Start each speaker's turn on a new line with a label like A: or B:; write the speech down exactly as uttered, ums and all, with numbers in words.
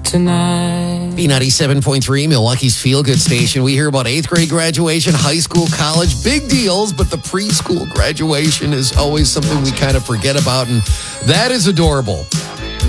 A: tonight.
B: B ninety-seven point three, Milwaukee's feel-good station. We hear about eighth grade graduation, high school, college, big deals, but the preschool graduation is always something we kind of forget about, and that is adorable.